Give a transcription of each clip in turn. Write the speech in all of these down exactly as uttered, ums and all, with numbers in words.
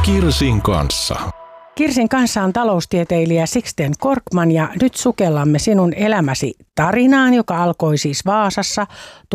Kirsin kanssa. Kirsin kanssa on taloustieteilijä Sixten Korkman ja nyt sukellamme sinun elämäsi tarinaan, joka alkoi siis Vaasassa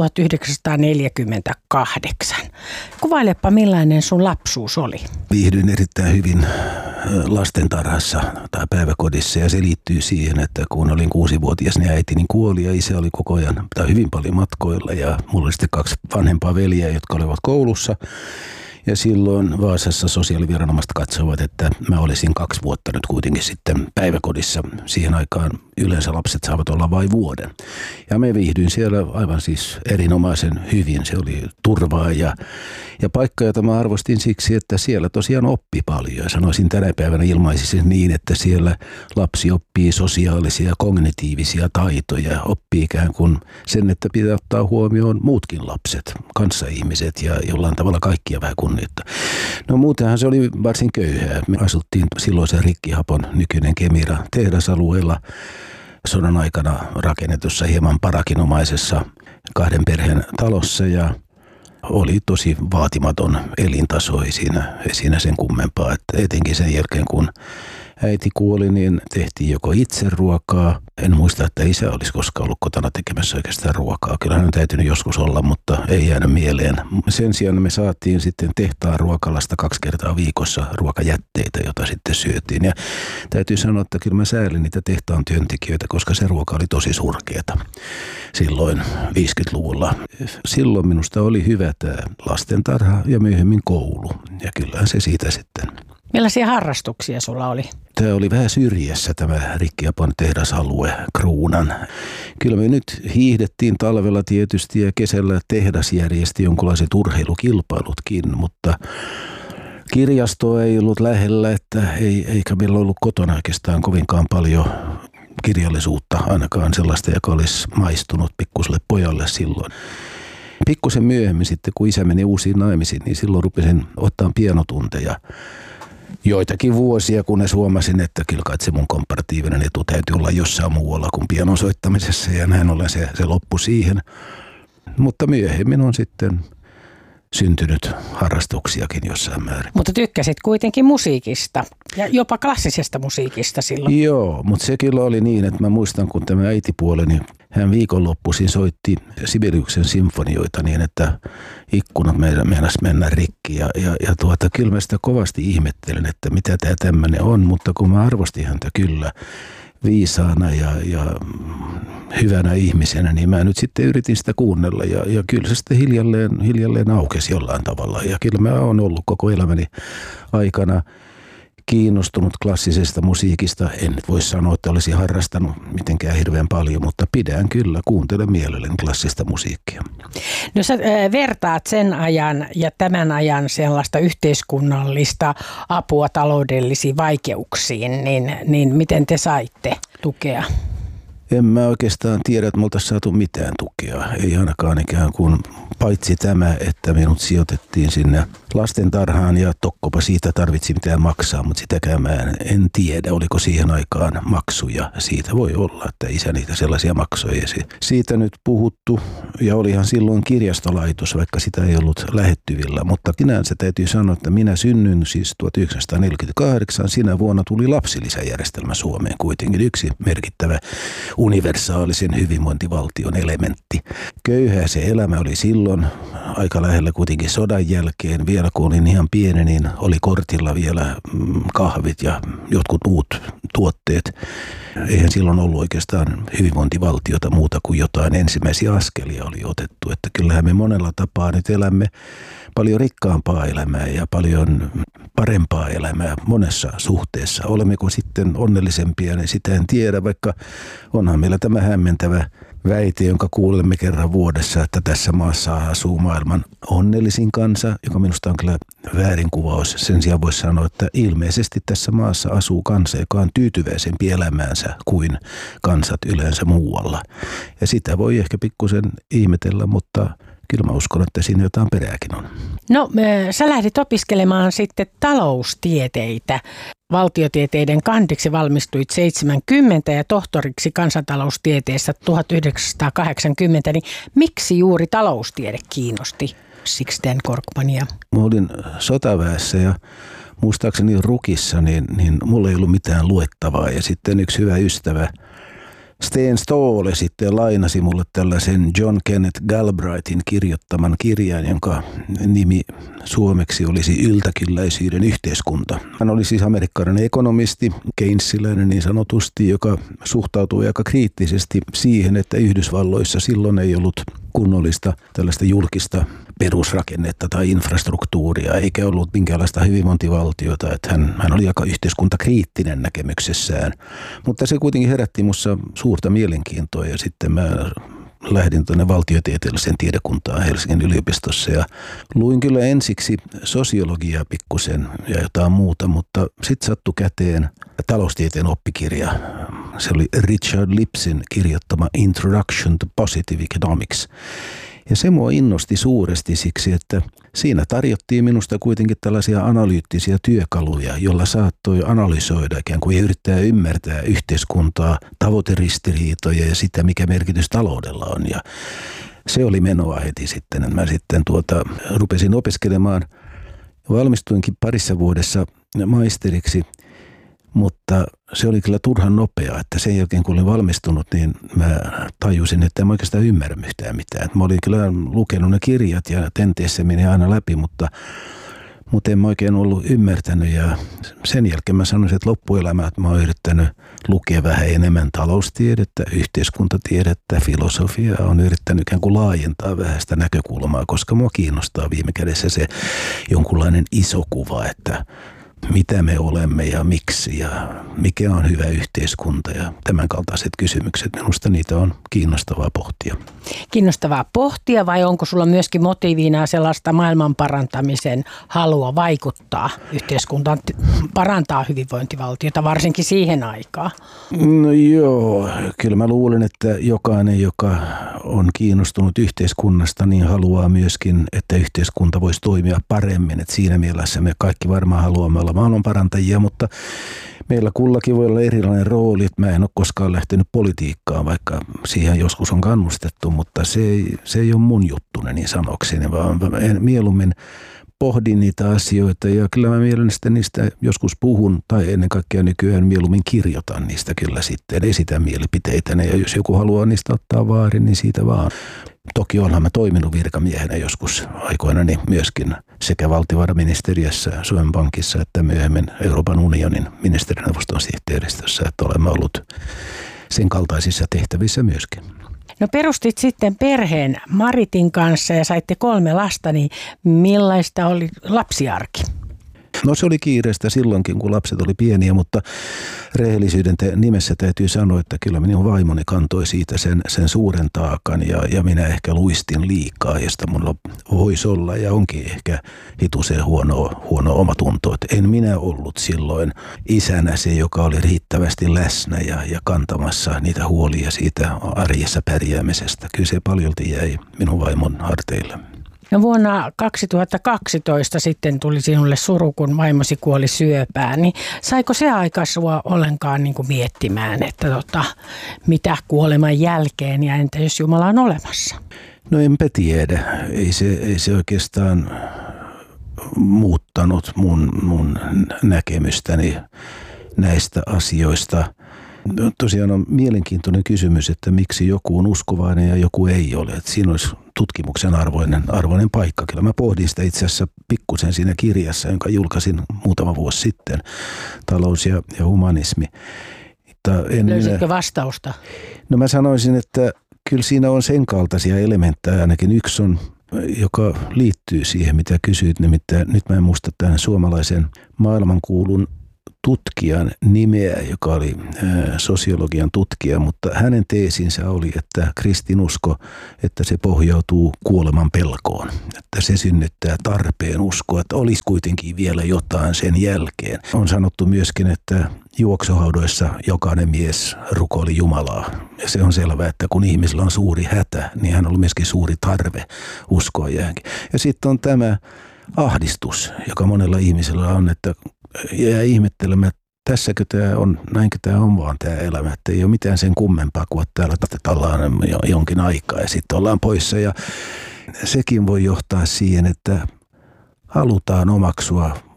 tuhatyhdeksänsataaneljäkymmentäkahdeksan. Kuvailepa, millainen sun lapsuus oli. Viihdyin erittäin hyvin lastentarhassa tai päiväkodissa ja se liittyy siihen, että kun olin kuusivuotias, niin äitini kuoli ja isä oli koko ajan tai hyvin paljon matkoilla ja mulla oli sitten kaksi vanhempaa veljeä, jotka olivat koulussa. Ja silloin Vaasassa sosiaaliviranomaiset katsovat, että mä olisin kaksi vuotta nyt kuitenkin sitten päiväkodissa. Siihen aikaan yleensä lapset saavat olla vain vuoden. Ja me viihdyin siellä aivan siis erinomaisen hyvin. Se oli turvaa ja, ja paikka, jota mä arvostin siksi, että siellä tosiaan oppi paljon. Ja sanoisin tänä päivänä ilmaisisin niin, että siellä lapsi oppii sosiaalisia ja kognitiivisia taitoja. Oppii ikään kuin sen, että pitää ottaa huomioon muutkin lapset, kanssaihmiset ja jollain tavalla kaikkia vähän kunnioittaa. No muutenhan se oli varsin köyhää. Me asuttiin silloisen Rikkihapon nykyinen Kemira tehdasalueella sodan aikana rakennetussa hieman parakinomaisessa kahden perheen talossa ja oli tosi vaatimaton elintaso, ei siinä, ei siinä sen kummempaa. Että etenkin sen jälkeen kun äiti kuoli, niin tehtiin joko itse ruokaa. En muista, että isä olisi koskaan ollut kotona tekemässä oikeastaan ruokaa. Kyllä hän on täytynyt joskus olla, mutta ei jäänyt mieleen. Sen sijaan me saatiin sitten tehtaan ruokalasta kaksi kertaa viikossa ruokajätteitä, jota sitten syötiin. Ja täytyy sanoa, että kyllä mä säälin niitä tehtaan työntekijöitä, koska se ruoka oli tosi surkeata silloin viisikymmentäluvulla. Silloin minusta oli hyvä tämä lastentarha ja myöhemmin koulu. Ja kyllähän se siitä sitten. Millaisia harrastuksia sulla oli? Tämä oli vähän syrjässä tämä Rikkihapon tehdasalue Kruunan. Kyllä me nyt hiihdettiin talvella tietysti ja kesällä tehdas järjesti jonkinlaiset urheilukilpailutkin, mutta kirjastoa ei ollut lähellä, että ei, eikä meillä ollut kotona oikeastaan kovinkaan paljon kirjallisuutta, ainakaan sellaista, joka olisi maistunut pikkuselle pojalle silloin. Pikkusen myöhemmin sitten, kun isä meni uusiin naimisiin, niin silloin rupesin ottaa pianotunteja. Joitakin vuosia, kunnes huomasin, että kyllä kai se mun komparatiivinen etu täytyy olla jossain muualla kuin pianon soittamisessa ja näin ollen se, se loppui siihen. Mutta myöhemmin on sitten syntynyt harrastuksiakin jossain määrin. Mutta tykkäsit kuitenkin musiikista ja jopa klassisesta musiikista silloin. Joo, mutta se kyllä oli niin, että mä muistan, kun tämä äitipuoleni, hän viikonloppuisin soitti Sibeliuksen sinfonioita niin, että ikkunat meinasi mennä rikki. Ja, ja, ja tuota, kyllä mä sitä kovasti ihmettelen, että mitä tämä tämmöinen on, mutta kun mä arvostin häntä kyllä viisaana ja, ja hyvänä ihmisenä, niin mä nyt sitten yritin sitä kuunnella ja, ja kyllä se sitten hiljalleen, hiljalleen aukesi jollain tavalla. Ja kyllä mä oon ollut koko elämäni aikana kiinnostunut klassisesta musiikista. En nyt voi sanoa, että olisi harrastanut mitenkään hirveän paljon, mutta pidän kyllä, kuuntelen mielelläni klassista musiikkia. No sä vertaat sen ajan ja tämän ajan sellaista yhteiskunnallista apua taloudellisiin vaikeuksiin, niin, niin miten te saitte tukea? En mä oikeastaan tiedä, että me oltaisiin saatu mitään tukea. Ei ainakaan ikään kuin paitsi tämä, että minut sijoitettiin sinne lastentarhaan ja tokkopa siitä tarvitsi mitään maksaa, mutta sitäkään mä en tiedä, oliko siihen aikaan maksuja. Siitä voi olla, että isä niitä sellaisia maksoja. Siitä nyt puhuttu ja olihan silloin kirjastolaitos, vaikka sitä ei ollut lähettyvillä, mutta sinänsä täytyy sanoa, että minä synnyin siis tuhatyhdeksänsataaneljäkymmentäkahdeksan. Sinä vuonna tuli lapsilisäjärjestelmä Suomeen kuitenkin yksi merkittävä universaalisen hyvinvointivaltion elementti. Köyhää se elämä oli silloin aika lähellä kuitenkin sodan jälkeen. Vielä kun olin ihan pieni, niin oli kortilla vielä kahvit ja jotkut muut tuotteet. Eihän silloin ollut oikeastaan hyvinvointivaltiota muuta kuin jotain ensimmäisiä askelia oli otettu. Että kyllähän me monella tapaa nyt elämme paljon rikkaampaa elämää ja paljon parempaa elämää monessa suhteessa. Olemmeko sitten onnellisempia, niin sitä en tiedä, vaikka onhan meillä tämä hämmentävä väite, jonka kuulemme kerran vuodessa, että tässä maassa asuu maailman onnellisin kansa, joka minusta on kyllä väärinkuvaus. Sen sijaan voisi sanoa, että ilmeisesti tässä maassa asuu kansa, joka on tyytyväisempi elämäänsä kuin kansat yleensä muualla. Ja sitä voi ehkä pikkusen ihmetellä, mutta kyllä mä uskon, että siinä jotain perääkin on. No, sä lähdit opiskelemaan sitten taloustieteitä. Valtiotieteiden kandiksi valmistuit seitsemänkymmentä ja tohtoriksi kansantaloustieteessä tuhatyhdeksänsataakahdeksankymmentä. Niin miksi juuri taloustiede kiinnosti Sixten Korkmania? Mä olin sotaväessä ja muistaakseni Rukissa, niin, niin mulla ei ollut mitään luettavaa. Ja sitten yksi hyvä ystävä, Sten Ståhle, sitten lainasi mulle tällaisen John Kenneth Galbraithin kirjoittaman kirjan, jonka nimi suomeksi olisi Yltäkylläisyyden yhteiskunta. Hän oli siis amerikkalainen ekonomisti, keynesiläinen niin sanotusti, joka suhtautui aika kriittisesti siihen, että Yhdysvalloissa silloin ei ollut kunnollista tällaista julkista perusrakennetta tai infrastruktuuria, eikä ollut minkäänlaista hyvinvointivaltiota. Että hän, hän oli aika yhteiskuntakriittinen näkemyksessään, mutta se kuitenkin herätti minussa suurta mielenkiintoa ja sitten mä lähdin tuonne valtiotieteelliseen tiedekuntaan Helsingin yliopistossa ja luin kyllä ensiksi sosiologiaa pikkusen ja jotain muuta, mutta sitten sattui käteen taloustieteen oppikirja. Se oli Richard Lipsin kirjoittama Introduction to Positive Economics. Ja se mua innosti suuresti siksi, että siinä tarjottiin minusta kuitenkin tällaisia analyyttisiä työkaluja, joilla saattoi analysoida ikään kuin yrittää ymmärtää yhteiskuntaa, tavoiteristiriitoja ja sitä, mikä merkitys taloudella on. Ja se oli menoa heti sitten. Mä sitten tuota, rupesin opiskelemaan, valmistuinkin parissa vuodessa maisteriksi, mutta se oli kyllä turhan nopea, että sen jälkeen kun olin valmistunut, niin mä tajusin, että en mä oikeastaan ymmärrä yhtään mitään. Mä olin kyllä lukenut ne kirjat ja tenteessä meni aina läpi, mutta, mutta en mä oikein ollut ymmärtänyt. Ja sen jälkeen mä sanoisin, että loppuelämä, että mä oon yrittänyt lukea vähän enemmän taloustiedettä, yhteiskuntatiedettä, filosofiaa. Olen yrittänyt ikään kuin laajentaa vähän sitä näkökulmaa, koska mua kiinnostaa viime kädessä se jonkunlainen iso kuva, että mitä me olemme ja miksi ja mikä on hyvä yhteiskunta ja tämän kaltaiset kysymykset. Minusta niitä on kiinnostavaa pohtia. Kiinnostavaa pohtia vai onko sulla myöskin motiivina sellaista maailman parantamisen halua vaikuttaa yhteiskuntaan, parantaa hyvinvointivaltiota varsinkin siihen aikaan? No joo, kyllä mä luulen, että jokainen, joka on kiinnostunut yhteiskunnasta, niin haluaa myöskin, että yhteiskunta voisi toimia paremmin. Että siinä mielessä me kaikki varmaan haluamme olla maailmanparantajia, mutta meillä kullakin voi olla erilainen rooli. Mä en ole koskaan lähtenyt politiikkaan, vaikka siihen joskus on kannustettu, mutta se ei, se ei ole mun juttuni niin sanokseni, vaan mieluummin pohdin niitä asioita ja kyllä mä mielestäni niistä joskus puhun tai ennen kaikkea nykyään mieluummin kirjoitan niistä kyllä sitten, esitän mielipiteitäni ja jos joku haluaa niistä ottaa vaarin, niin siitä vaan. Toki olenhan mä toiminut virkamiehenä joskus aikoina niin myöskin sekä valtiovarainministeriössä, Suomen Pankissa että myöhemmin Euroopan unionin ministerineuvoston sihteeristössä, että olemme ollut sen kaltaisissa tehtävissä myöskin. No perustit sitten perheen Maritin kanssa ja saitte kolme lasta, niin millaista oli lapsiarki? No se oli kiireistä silloinkin, kun lapset oli pieniä, mutta rehellisyyden te- nimessä täytyy sanoa, että kyllä minun vaimoni kantoi siitä sen, sen suuren taakan ja, ja minä ehkä luistin liikaa, josta mulla voisi olla ja onkin ehkä hitusen huono, huono omatunto. Että en minä ollut silloin isänä se, joka oli riittävästi läsnä ja, ja kantamassa niitä huolia siitä arjessa pärjäämisestä. Kyllä se paljolti jäi minun vaimon harteille. No vuonna kaksituhattakaksitoista sitten tuli sinulle suru, kun vaimosi kuoli syöpään, niin saiko se aika sua ollenkaan niin kuin miettimään, että tota, mitä kuoleman jälkeen ja entä jos Jumala on olemassa? No enpä tiedä. Ei se, ei se oikeastaan muuttanut mun, mun näkemystäni näistä asioista. Tosiaan on mielenkiintoinen kysymys, että miksi joku on uskovainen ja joku ei ole. Että siinä olisi tutkimuksen arvoinen, arvoinen paikka. Kyllä mä pohdin sitä itse asiassa pikkusen siinä kirjassa, jonka julkaisin muutama vuosi sitten, talous ja, ja humanismi. Löysitkö minä... vastausta? No mä sanoisin, että kyllä siinä on sen kaltaisia elementtejä, ainakin yksi on, joka liittyy siihen, mitä kysyit. Nimittäin nyt mä en muista tämän suomalaisen maailmankuulun tutkijan nimeä, joka oli sosiologian tutkija, mutta hänen teesinsä oli, että kristinusko, että se pohjautuu kuoleman pelkoon. Että se synnyttää tarpeen uskoa, että olisi kuitenkin vielä jotain sen jälkeen. On sanottu myöskin, että juoksuhaudoissa jokainen mies rukoili Jumalaa. Ja se on selvää, että kun ihmisellä on suuri hätä, niin hän on myöskin suuri tarve uskoa jääkin. Ja sitten on tämä ahdistus, joka monella ihmisellä on, että jää ihmettelemään, että tässäkö tämä on, näinkö tämä on vaan tämä elämä, että ei ole mitään sen kummempaa kuin että täällä tatetellaan jonkin aikaa ja sitten ollaan poissa. Ja sekin voi johtaa siihen, että halutaan omaksua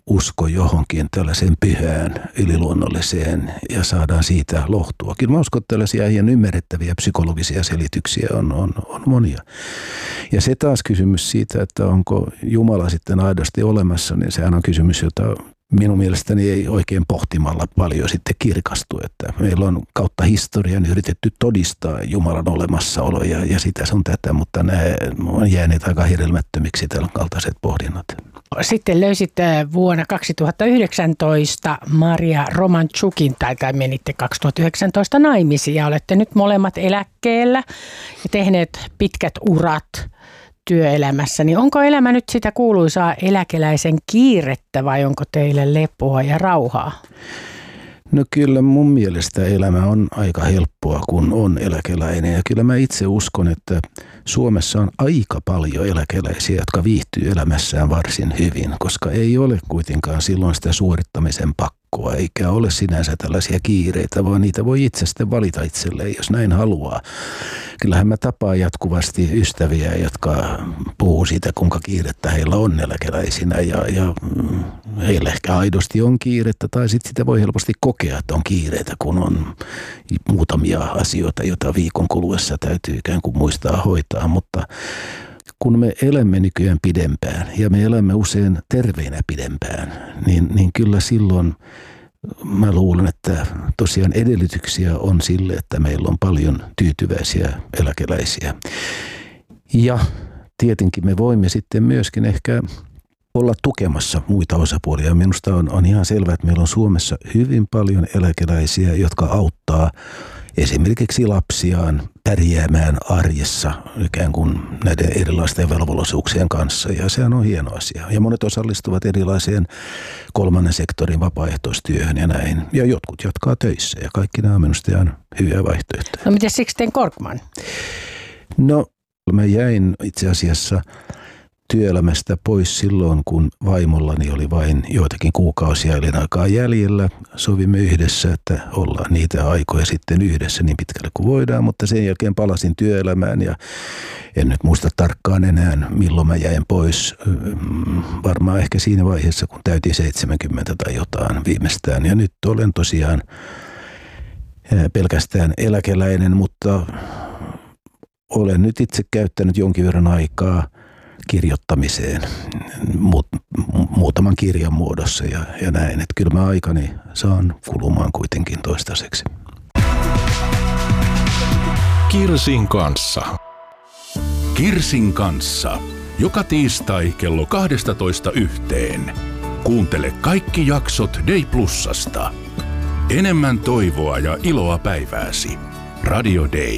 usko johonkin tällaiseen pyhään, yliluonnolliseen ja saadaan siitä lohtua. Kyllä mä uskon, että tällaisia ihan ymmärrettäviä psykologisia selityksiä on, on, on monia. Ja se taas kysymys siitä, että onko Jumala sitten aidosti olemassa, niin sehän on kysymys, jota minun mielestäni ei oikein pohtimalla paljon sitten kirkastu, että meillä on kautta historian yritetty todistaa Jumalan olemassaolo ja, ja sitä on tätä, mutta nämä on jääneet aika hedelmättömiksi tämän kaltaiset pohdinnat. Sitten löysit vuonna kaksituhattayhdeksäntoista Maria Romanchukin, tai, tai menitte kaksituhattayhdeksäntoista naimisiin ja olette nyt molemmat eläkkeellä ja tehneet pitkät urat työelämässä, niin onko elämä nyt sitä kuuluisaa eläkeläisen kiirettä vai onko teille lepoa ja rauhaa? No kyllä mun mielestä elämä on aika helppoa, kun on eläkeläinen. Ja kyllä mä itse uskon, että Suomessa on aika paljon eläkeläisiä, jotka viihtyy elämässään varsin hyvin, koska ei ole kuitenkaan silloin sitä suorittamisen pakkoa, eikä ole sinänsä tällaisia kiireitä, vaan niitä voi itse sitten valita itselleen, jos näin haluaa. Kyllähän mä tapaan jatkuvasti ystäviä, jotka puhuu siitä, kuinka kiirettä heillä on eläkeläisinä ja, ja heillä ehkä aidosti on kiirettä tai sitten sitä voi helposti kokea, että on kiireitä, kun on muutamia asioita, joita viikon kuluessa täytyy ikään kuin muistaa hoitaa, mutta kun me elämme nykyään pidempään ja me elämme usein terveinä pidempään, niin, niin kyllä silloin mä luulen, että tosiaan edellytyksiä on sille, että meillä on paljon tyytyväisiä eläkeläisiä. Ja tietenkin me voimme sitten myöskin ehkä olla tukemassa muita osapuolia. Minusta on, on ihan selvää, että meillä on Suomessa hyvin paljon eläkeläisiä, jotka auttaa esimerkiksi lapsiaan pärjäämään arjessa ikään kuin näiden erilaisten velvollisuuksien kanssa. Ja sehän on hieno asia. Ja monet osallistuvat erilaiseen kolmannen sektorin vapaaehtoistyöhön ja näin. Ja jotkut jatkaa töissä. Ja kaikki nämä on minusta ihan hyviä vaihtoehtoja. No miten Sixten Korkman? No mä jäin itse asiassa työelämästä pois silloin, kun vaimollani oli vain joitakin kuukausia elinaikaa jäljellä. Sovimme yhdessä, että ollaan niitä aikoja sitten yhdessä niin pitkälle kuin voidaan, mutta sen jälkeen palasin työelämään ja en nyt muista tarkkaan enää, milloin mä jäin pois. Varmaan ehkä siinä vaiheessa, kun täytin seitsemänkymmentä tai jotain viimeistään. Ja nyt olen tosiaan pelkästään eläkeläinen, mutta olen nyt itse käyttänyt jonkin verran aikaa kirjoittamiseen muut, muutaman kirjan muodossa ja, ja näin. Että kyllä mä aikani saan kulumaan kuitenkin toistaiseksi. Kirsin kanssa. Kirsin kanssa. Joka tiistai kello kaksitoista yhteen. Kuuntele kaikki jaksot Day Plusasta. Enemmän toivoa ja iloa päivääsi. Radio Day.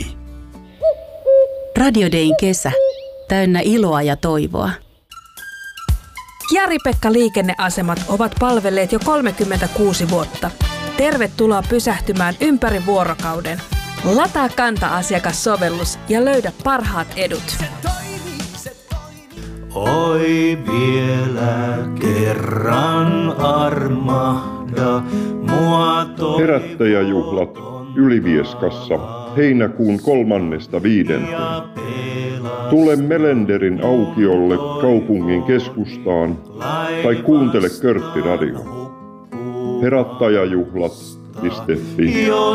Radio Dayn kesä. Täynnä iloa ja toivoa. Jari-Pekka liikenneasemat ovat palvelleet jo kolmekymmentäkuusi vuotta. Tervetuloa pysähtymään ympäri vuorokauden. Lataa Kanta-asiakassovellus ja löydä parhaat edut. Oi vielä kerran armahda mua toi. Herättäjäjuhlat Ylivieskassa heinäkuun kolmannesta viidenteen. Tule Melenderin aukiolle kaupungin keskustaan tai kuuntele Körtti Radio. Herättäjäjuhlat piste fi.